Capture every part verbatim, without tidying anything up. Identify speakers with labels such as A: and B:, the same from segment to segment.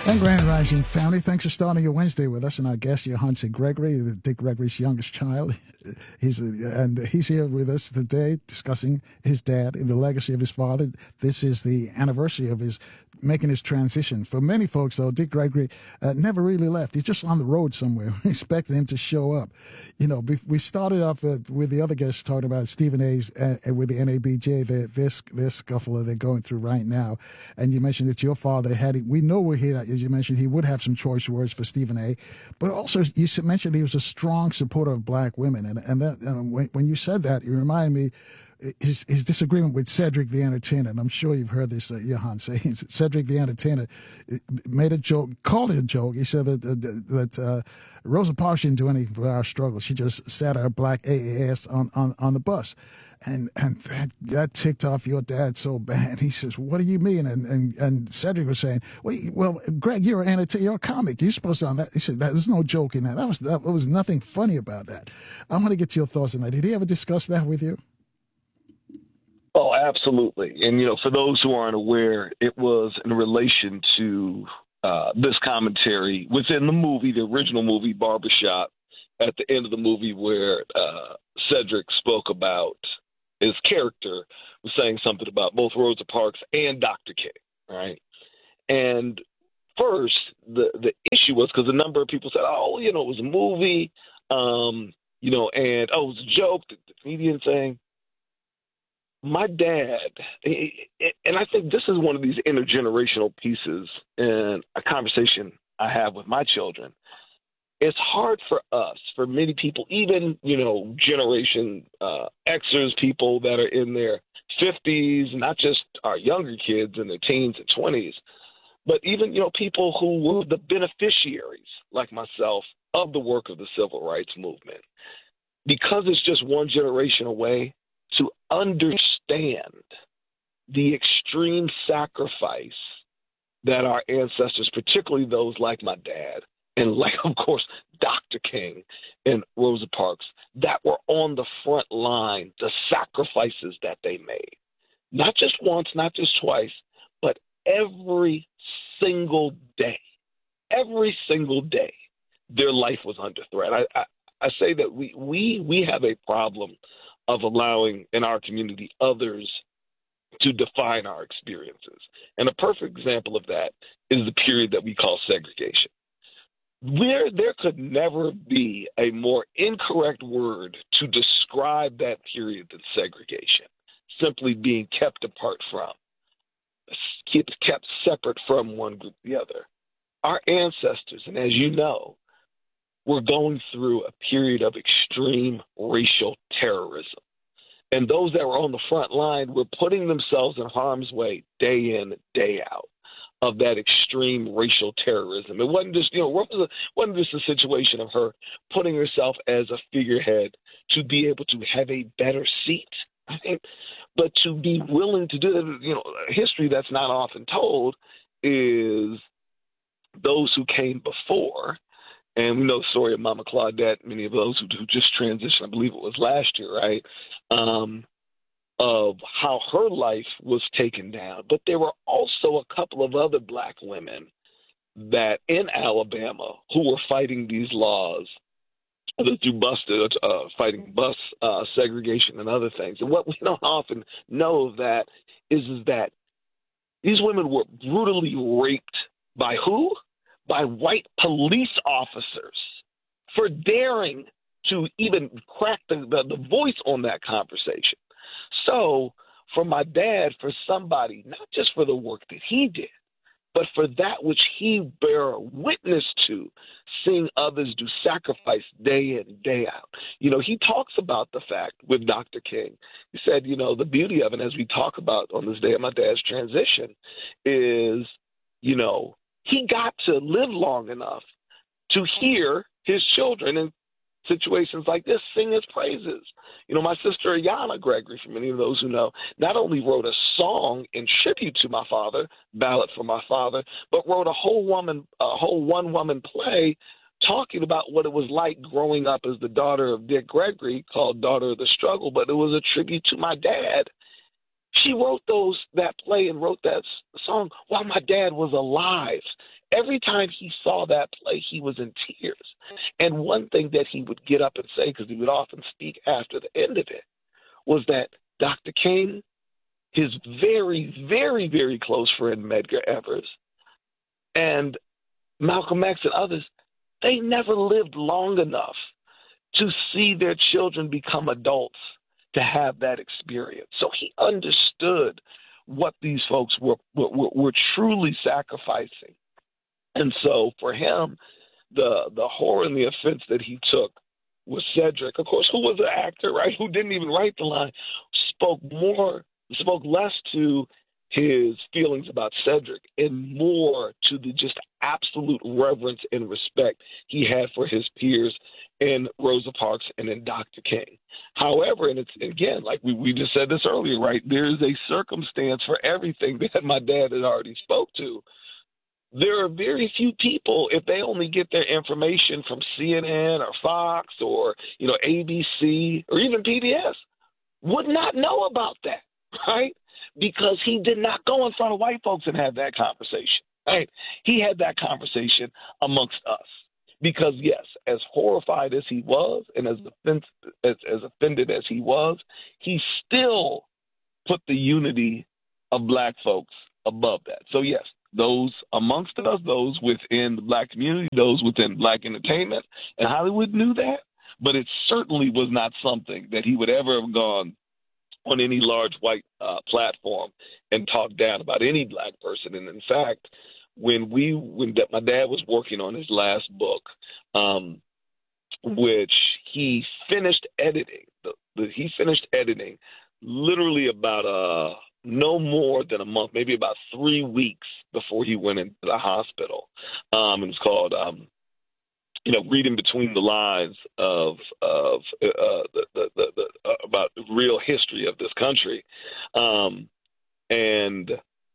A: And Grand Rising family, thanks for starting your Wednesday with us. And our guest, Johanse Gregory, Dick Gregory's youngest child. He's and he's here with us today discussing his dad and the legacy of his father. This is the anniversary of his making his transition. For many folks, though, Dick Gregory uh, never really left. He's just on the road somewhere. We expected him to show up. You know, we started off uh, with the other guests talking about Stephen A's uh, with the N A B J, the, this this scuffle that they're going through right now. And you mentioned that your father had, we know we're here, as you mentioned, he would have some choice words for Stephen A. But also, you mentioned he was a strong supporter of black women. And, and that, uh, when, when you said that, it reminded me his his disagreement with Cedric the Entertainer, and I'm sure you've heard this, uh, Johan say. Cedric the Entertainer made a joke, called it a joke. He said that that uh, Rosa Parks didn't do anything for our struggle. She just sat her black ass on, on, on the bus. And and that, that ticked off your dad so bad. He says, "What do you mean?" And and, and Cedric was saying, "Well, well, Greg, you're an entertainer, you're a comic. You're supposed to on that." He said, "There's no joke in that. That was that there was nothing funny about that." I want to get your thoughts on that. Did he ever discuss that with you?
B: Oh, absolutely. And, you know, for those who aren't aware, it was in relation to uh, this commentary within the movie, the original movie, Barbershop, at the end of the movie where uh, Cedric spoke about his character was saying something about both Rosa Parks and Doctor King, right? And first, the, the issue was because a number of people said, oh, you know, it was a movie, um, you know, and, oh, it was a joke, the, the comedian saying, my dad, and I think this is one of these intergenerational pieces in a conversation I have with my children. It's hard for us, for many people, even, you know, generation uh, Xers, people that are in their fifties, not just our younger kids in their teens and twenties, but even, you know, people who were the beneficiaries, like myself, of the work of the civil rights movement. Because it's just one generation away, to understand the extreme sacrifice that our ancestors, particularly those like my dad, and like, of course, Doctor King and Rosa Parks, that were on the front line, the sacrifices that they made. Not just once, not just twice, but every single day. Every single day, their life was under threat. I, I, I say that we, we, we have a problem of allowing in our community others to define our experiences. And a perfect example of that is the period that we call segregation. Where there could never be a more incorrect word to describe that period than segregation, simply being kept apart from, kept separate from one group to the other. Our ancestors, and as you know, were going through a period of extreme racial terrorism. And those that were on the front line were putting themselves in harm's way day in, day out of that extreme racial terrorism. It wasn't just, you know, it wasn't, wasn't just a situation of her putting herself as a figurehead to be able to have a better seat, I think, but to be willing to do that. You know, history that's not often told is those who came before. And we know the story of Mama Claudette, many of those who, who just transitioned, I believe it was last year, right, um, of how her life was taken down. But there were also a couple of other black women that in Alabama who were fighting these laws through bus, uh, fighting bus uh, segregation and other things. And what we don't often know of that is, is that these women were brutally raped by who? By white police officers for daring to even crack the, the, the voice on that conversation. So for my dad, for somebody, not just for the work that he did, but for that which he bear witness to, seeing others do sacrifice day in, day out. You know, he talks about the fact with Doctor King, he said, you know, the beauty of it, as we talk about on this day of my dad's transition, is, you know, he got to live long enough to hear his children in situations like this sing his praises. You know, my sister Ayanna Gregory, for many of those who know, not only wrote a song in tribute to my father, Ballad for My Father, but wrote a whole woman, a whole one-woman play talking about what it was like growing up as the daughter of Dick Gregory, called Daughter of the Struggle, but it was a tribute to my dad. She wrote those that play and wrote that song while my dad was alive. every time he saw that play, he was in tears. And one thing that he would get up and say, because he would often speak after the end of it, was that Doctor King, his very, very, very close friend Medgar Evers, and Malcolm X and others, they never lived long enough to see their children become adults to have that experience. So he understood what these folks were, were, were truly sacrificing. And so for him, the the horror and the offense that he took was Cedric, of course, who was an actor, right, who didn't even write the line, spoke more, spoke less to his feelings about Cedric and more to the just absolute reverence and respect he had for his peers in Rosa Parks and in Doctor King. However, and it's, again, like we, we just said this earlier, right, there is a circumstance for everything that my dad had already spoke to. There are very few people, if they only get their information from C N N or Fox or, you know, A B C or even P B S, would not know about that, right? Because he did not go in front of white folks and have that conversation, right? He had that conversation amongst us. Because, yes, as horrified as he was and as, offend- as, as offended as he was, he still put the unity of black folks above that. So, yes, those amongst us, those within the black community, those within black entertainment, and Hollywood knew that. But it certainly was not something that he would ever have gone on any large white uh, platform and talk down about any black person. And in fact, when we, when my dad was working on his last book, um, which he finished editing, the, the, he finished editing literally about uh, no more than a month, maybe about three weeks before he went into the hospital. Um, it was called, um, you know, reading between the lines of of uh, the, the, the, the uh, about the real history of this country, um, and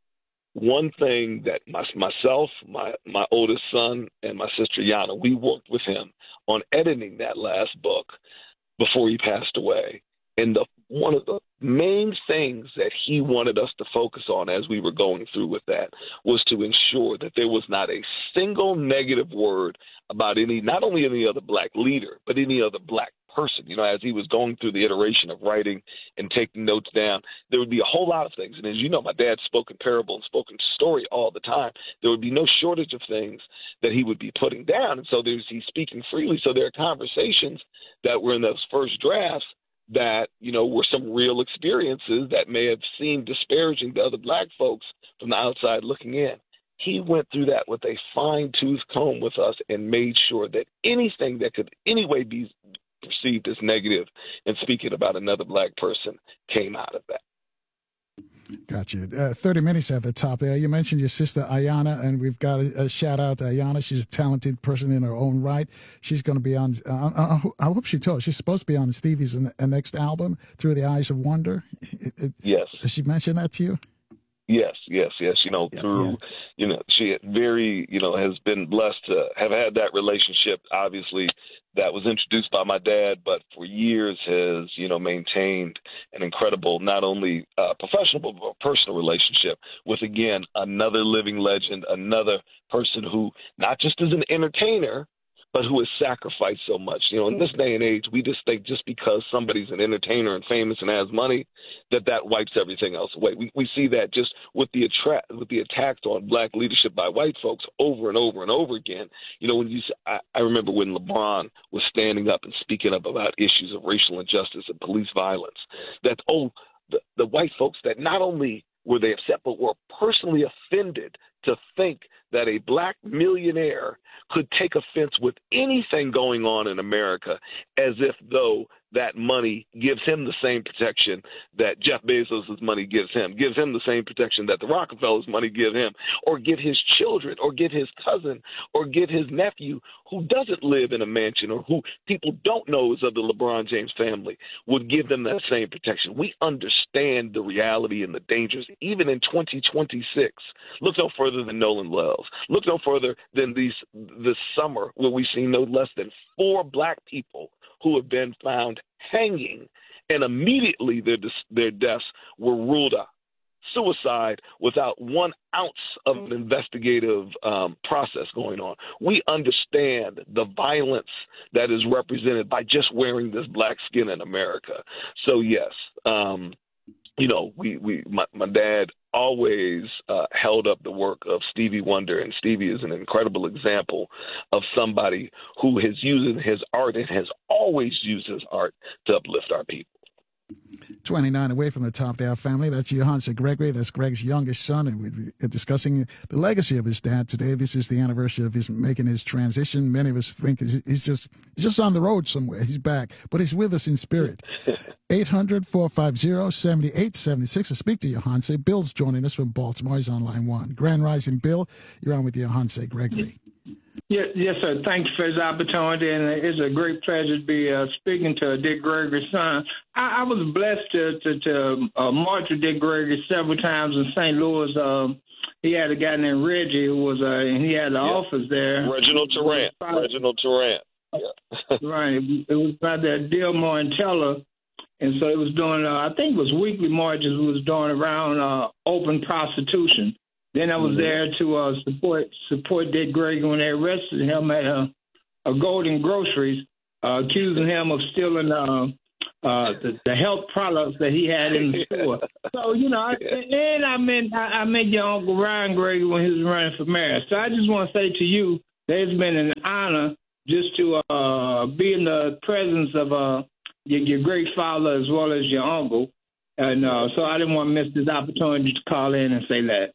B: one thing that my, myself, my my oldest son, and my sister Yana, we worked with him on editing that last book before he passed away, and the one of the main things that he wanted us to focus on as we were going through with that was to ensure that there was not a single negative word about any, not only any other black leader, but any other black person. You know, as he was going through the iteration of writing and taking notes down, there would be a whole lot of things. And as you know, my dad spoke in parable and spoke in story all the time. There would be no shortage of things that he would be putting down. And so there's, he's speaking freely. So there are conversations that were in those first drafts that, you know, were some real experiences that may have seemed disparaging to other black folks from the outside looking in. He went through that with a fine-tooth comb with us and made sure that anything that could anyway be perceived as negative and speaking about another black person came out of that.
A: Gotcha. Uh, thirty minutes at the top there. You mentioned your sister Ayana, and we've got a, a shout out to Ayana. She's a talented person in her own right. She's going to be on, uh, I, I hope she told, she's supposed to be on Stevie's next album, Through the Eyes of Wonder. It, it,
B: yes.
A: Did she mention that to you?
B: Yes, yes, yes. You know,
A: yeah,
B: through,
A: yeah.
B: you know, she very, you know, has been blessed to have had that relationship, obviously, that was introduced by my dad, but for years has, you know, maintained an incredible, not only uh, professional, but personal relationship with, again, another living legend, another person who not just is an entertainer, but who has sacrificed so much. You know, in this day and age, we just think just because somebody's an entertainer and famous and has money, that that wipes everything else away. We we see that just with the attract with the attacks on black leadership by white folks over and over and over again. You know, when you I, I remember when LeBron was standing up and speaking up about issues of racial injustice and police violence, that, oh, the, the white folks that not only were they upset, but were personally offended to think that a black millionaire could take offense with anything going on in America as if though that money gives him the same protection that Jeff Bezos' money gives him, gives him the same protection that the Rockefellers' money give him, or give his children, or give his cousin, or give his nephew who doesn't live in a mansion or who people don't know is of the LeBron James family, would give them that same protection. We understand the reality and the dangers, even in twenty twenty-six. Look no further than Nolan Wells. Look no further than these this summer where we've seen no less than four black people who have been found hanging, and immediately their their deaths were ruled out. suicide without one ounce of an investigative um, process going on. We understand the violence that is represented by just wearing this black skin in America. So, yes, um, you know, we, we my, my dad always uh, held up the work of Stevie Wonder, and Stevie is an incredible example of somebody who has used his art and has always used his art to uplift our people.
A: twenty-nine away from the top of our family. That's Johansa Gregory. That's Greg's youngest son. And we're discussing the legacy of his dad today. This is the anniversary of his making his transition. Many of us think he's just he's just on the road somewhere. He's back, but he's with us in spirit. eight hundred, four five zero, seven eight seven six to speak to Johansa. Bill's joining us from Baltimore. He's on line one. Grand Rising, Bill. You're on with Johansa Gregory.
C: Yes, yes, sir. Thank you for this opportunity, and it's a great pleasure to be uh, speaking to Dick Gregory's son. I, I was blessed to to, to uh, march with Dick Gregory several times in Saint Louis. Uh, he had a guy named Reggie who was, uh, and he had the yeah. office there.
B: Reginald Tarrant. Reginald Tarrant. Yeah.
C: Right. It was by that Dillmore and Teller, and so it was doing. Uh, I think it was weekly marches. We was doing around uh, open prostitution. Then I was mm-hmm. there to uh, support support Dick Gregory when they arrested him at a, a Golden Groceries, uh, accusing him of stealing uh, uh, the, the health products that he had in the store. So, you know, I, and I met, I, I met your Uncle Ryan Gregory when he was running for mayor. So I just want to say to you that it's been an honor just to uh, be in the presence of uh, your, your great father as well as your uncle. And uh, so I didn't want to miss this opportunity to call in and say that.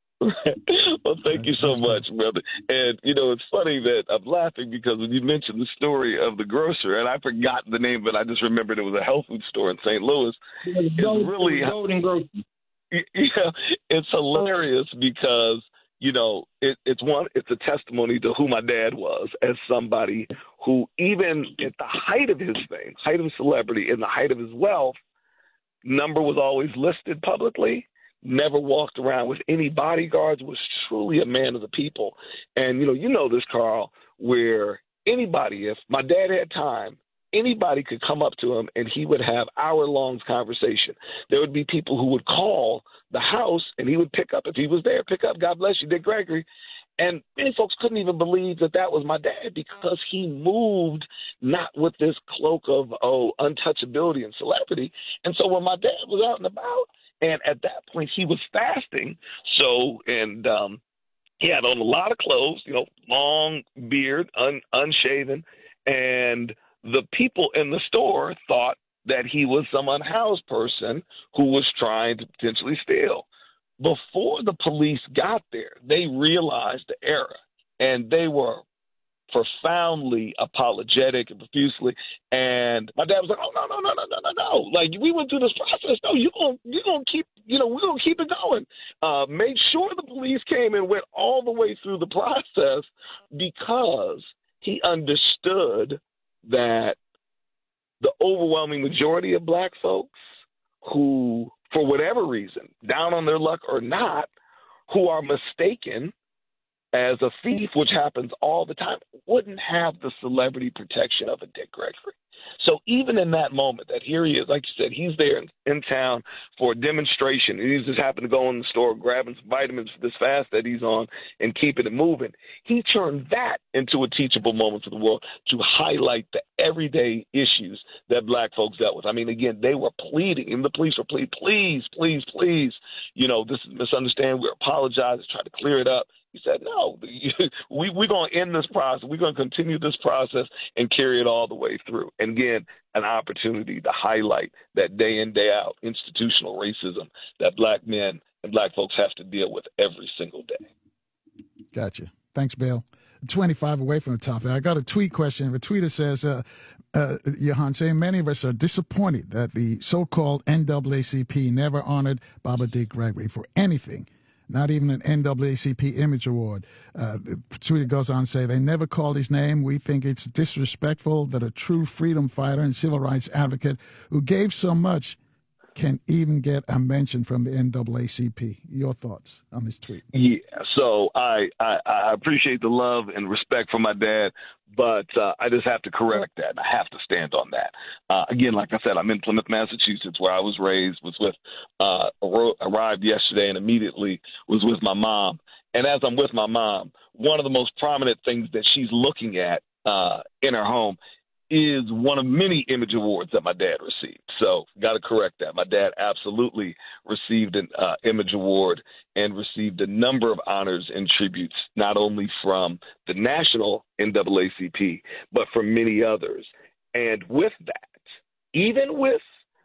B: Well, thank you so much, brother. And, you know, it's funny that I'm laughing because when you mentioned the story of the grocer, and I forgot the name, but I just remembered it was a health food store in Saint Louis. It's really,
C: Golden Grocery.
B: Yeah, it's hilarious because, you know, it, it's one, it's a testimony to who my dad was as somebody who, even at the height of his fame, height of celebrity, in the height of his wealth, number was always listed publicly. Never walked around with any bodyguards, was truly a man of the people. And, you know, you know this, Carl, where anybody, if my dad had time, anybody could come up to him and he would have hour-long conversation. There would be people who would call the house and he would pick up. If he was there, pick up, God bless you, Dick Gregory. And many folks couldn't even believe that that was my dad because he moved not with this cloak of, oh, untouchability and celebrity. And so when my dad was out and about, and at that point, he was fasting. So, and um, he had on a lot of clothes, you know, long beard, un- unshaven. And the people in the store thought that he was some unhoused person who was trying to potentially steal. Before the police got there, they realized the error, and they were profoundly apologetic and profusely. And my dad was like, "Oh no, no, no, no, no, no, no! Like we went through this process. No, you're gonna, you're gonna keep, you know, we're gonna keep it going." Uh, made sure the police came and went all the way through the process because he understood that the overwhelming majority of black folks who, for whatever reason, down on their luck or not, who are mistaken as a thief, which happens all the time, wouldn't have the celebrity protection of a Dick Gregory. So even in that moment that here he is, like you said, he's there in, in town for a demonstration. And he just happened to go in the store, grabbing some vitamins for this fast that he's on and keeping it moving. He turned that into a teachable moment for the world to highlight the everyday issues that black folks dealt with. I mean, again, they were pleading, and the police were pleading, please, please, please, you know, this is misunderstanding. We apologize, try to clear it up. He said, no, we, we're going to end this process. We're going to continue this process and carry it all the way through. And again, an opportunity to highlight that day in, day out institutional racism that black men and black folks have to deal with every single day.
A: Gotcha. Thanks, Bill. twenty-five away from the top. I got a tweet question. A tweeter says, uh, uh, Johan, saying many of us are disappointed that the so-called N double A C P never honored Baba Dick Gregory for anything. Not even an N double A C P Image Award. Uh, the tweet goes on to say, they never called his name. We think it's disrespectful that a true freedom fighter and civil rights advocate who gave so much can even get a mention from the N double A C P. Your thoughts on this tweet?
B: Yeah, so I, I, I appreciate the love and respect for my dad, But uh, I just have to correct that, and I have to stand on that. Uh, again, like I said, I'm in Plymouth, Massachusetts, where I was raised, was with, uh, arrived yesterday and immediately was with my mom. And as I'm with my mom, one of the most prominent things that she's looking at uh, in her home is one of many Image Awards that my dad received. So got to correct that. My dad absolutely received an uh, Image Award and received a number of honors and tributes, not only from the national N double A C P, but from many others. And with that, even with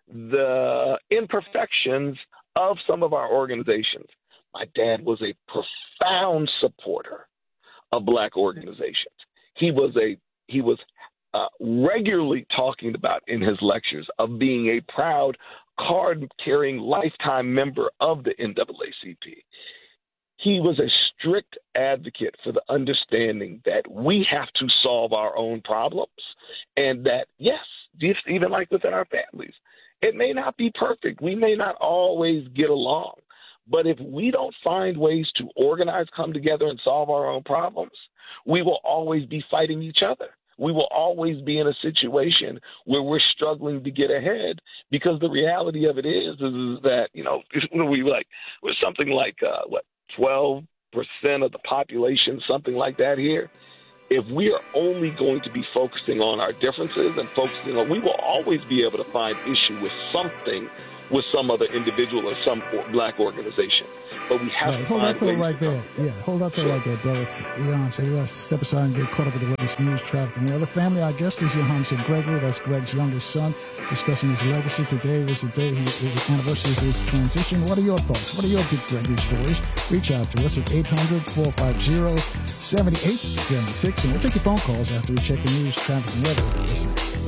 B: the imperfections of some of our organizations, my dad was a profound supporter of Black organizations. He was a he was uh, regularly talking about in his lectures of being a proud card-carrying lifetime member of the N double A C P. He was a strict advocate for the understanding that we have to solve our own problems, and that, yes, just even like within our families, it may not be perfect. We may not always get along. But if we don't find ways to organize, come together, and solve our own problems, we will always be fighting each other. We will always be in a situation where we're struggling to get ahead, because the reality of it is, is, is that, you know, we like we're something like, uh, what, twelve percent of the population, something like that here. If we are only going to be focusing on our differences and focusing on, we will always be able to find issue with something with some other individual or some Black organization. But we have
A: right,
B: to
A: hold
B: find
A: that thought
B: ways
A: right there. Yeah, hold that thought right there, brother. Johan said we have to step aside and get caught up with the latest news, traffic, and weather. Family, our guest is Johan said Gregory. That's Greg's youngest son, discussing his legacy. Today was the day, he, the anniversary of his transition. What are your thoughts? What are your Dick Gregory stories? Reach out to us at eight hundred, four five zero, seven eight seven six, and we'll take your phone calls after we check the news, traffic, and weather. What's next?